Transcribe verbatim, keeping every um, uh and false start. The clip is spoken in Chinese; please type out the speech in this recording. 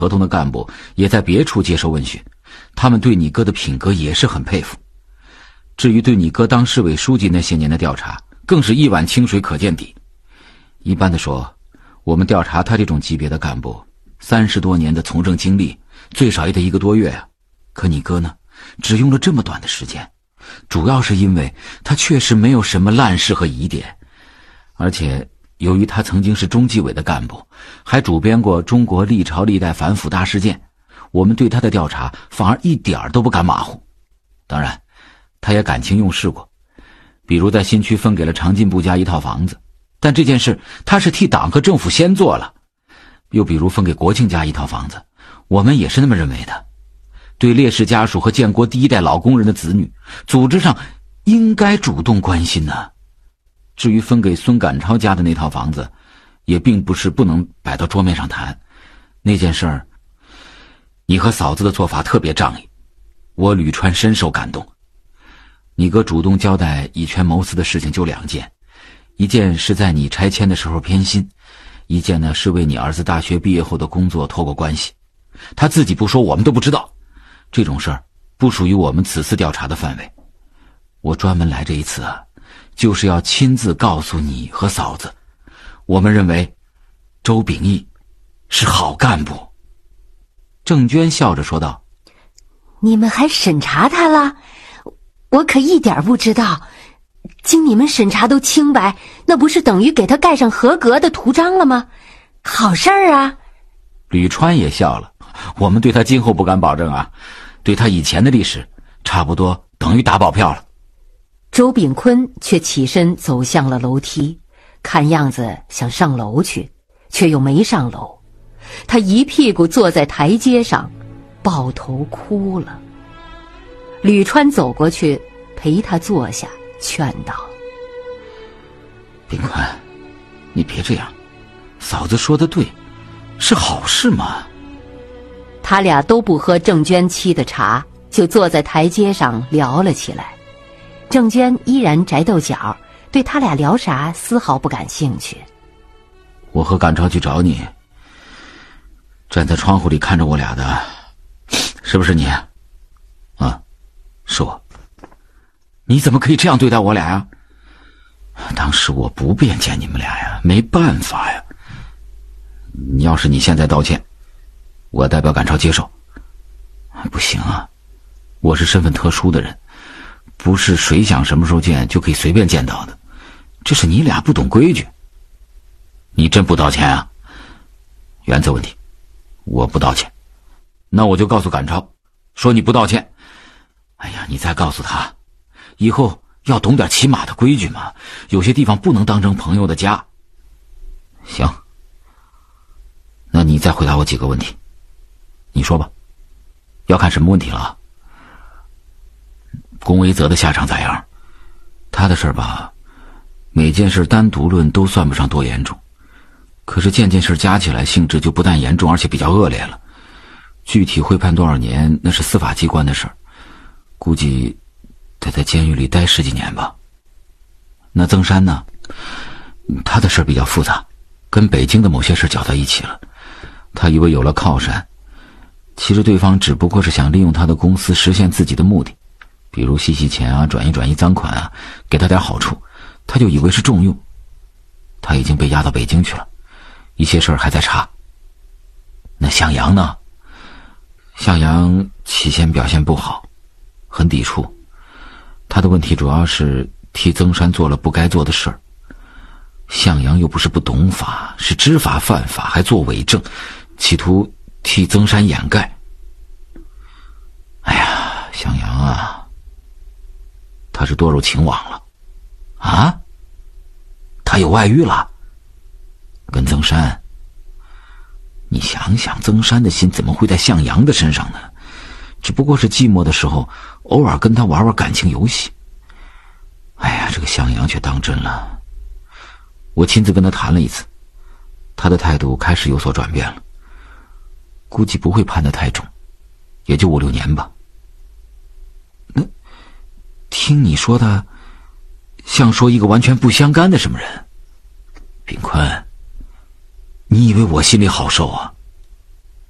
合同的干部也在别处接受问询，他们对你哥的品格也是很佩服。至于对你哥当市委书记那些年的调查，更是一碗清水可见底。一般的说，我们调查他这种级别的干部，三十多年的从政经历，最少也得一个多月啊。可你哥呢，只用了这么短的时间，主要是因为他确实没有什么烂事和疑点，而且由于他曾经是中纪委的干部，还主编过中国历朝历代反腐大事件，我们对他的调查反而一点都不敢马虎。当然他也感情用事过，比如在新区分给了常进部家一套房子，但这件事他是替党和政府先做了。又比如分给国庆家一套房子，我们也是那么认为的。对烈士家属和建国第一代老工人的子女，组织上应该主动关心呢。至于分给孙赶超家的那套房子，也并不是不能摆到桌面上谈。那件事儿，你和嫂子的做法特别仗义，我吕川深受感动。你哥主动交代以权谋私的事情就两件，一件是在你拆迁的时候偏心，一件呢是为你儿子大学毕业后的工作托过关系。他自己不说，我们都不知道。这种事儿不属于我们此次调查的范围。我专门来这一次啊，就是要亲自告诉你和嫂子，我们认为周秉义是好干部。郑娟笑着说道： 你们还审查他了？我可一点不知道。经你们审查都清白，那不是等于给他盖上合格的图章了吗？好事儿啊。 吕川也笑了，我们对他今后不敢保证啊，对他以前的历史差不多等于打保票了。 周炳坤却起身走向了楼梯，看样子想上楼去，却又没上楼。他一屁股坐在台阶上，抱头哭了。吕川走过去陪他坐下，劝道： 炳坤，你别这样，嫂子说的对，是好事嘛。 他俩都不喝郑娟沏的茶，就坐在台阶上聊了起来。郑娟依然宅斗角，对他俩聊啥丝毫不感兴趣。 我和赶超去找你，站在窗户里看着我俩的，是不是你？啊，是我。你怎么可以这样对待我俩呀？当时我不便见你们俩呀，没办法呀。你要是你现在道歉，我代表赶超接受。不行啊，我是身份特殊的人，不是谁想什么时候见就可以随便见到的，这是你俩不懂规矩。你真不道歉啊？原则问题，我不道歉。那我就告诉赶超，说你不道歉。哎呀，你再告诉他，以后要懂点起码的规矩嘛，有些地方不能当成朋友的家。行，那你再回答我几个问题。你说吧，要看什么问题了？龚维泽的下场咋样？他的事儿吧，每件事单独论都算不上多严重，可是件件事加起来性质就不但严重，而且比较恶劣了。具体会判多少年，那是司法机关的事儿，估计得在监狱里待十几年吧。那曾山呢？他的事儿比较复杂，跟北京的某些事搅到一起了。他以为有了靠山，其实对方只不过是想利用他的公司实现自己的目的，比如洗洗钱啊，转移转移赃款啊，给他点好处，他就以为是重用。他已经被押到北京去了，一些事儿还在查。那向阳呢？向阳起先表现不好，很抵触，他的问题主要是替曾山做了不该做的事儿。向阳又不是不懂法，是知法犯法，还做伪证，企图替曾山掩盖。哎呀，向阳啊，他是堕入情网了。啊？他有外遇了？跟曾山？你想想，曾山的心怎么会在向阳的身上呢？只不过是寂寞的时候偶尔跟他玩玩感情游戏。哎呀，这个向阳却当真了。我亲自跟他谈了一次，他的态度开始有所转变了，估计不会判得太重，也就五六年吧。那听你说的像说一个完全不相干的什么人。炳坤，你以为我心里好受啊？